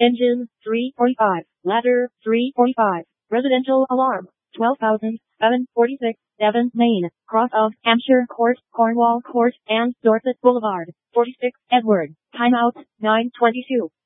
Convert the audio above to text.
Engine, 345. Ladder, 345. Residential alarm, 12,746. Devon, Maine. Cross of Hampshire Court, Cornwall Court, and Dorset Boulevard, 46. Edward. Timeout, 9:22.